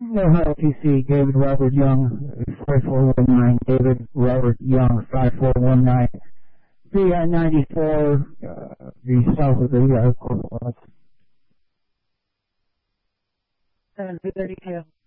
Ohio PC, David Robert Young, 5419, David Robert Young, 5419, VI-94, the south of the corporate limits. 732.